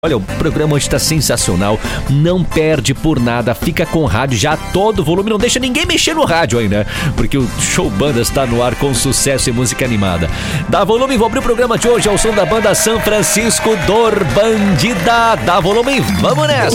Olha, o programa hoje tá sensacional, não perde por nada, fica com o rádio já a todo volume, não deixa ninguém mexer no rádio aí, né? Porque o Show Bandas tá no ar com sucesso e música animada. Dá volume, vou abrir o programa de hoje ao som da banda São Francisco Dor Bandida. Dá volume, vamos nessa!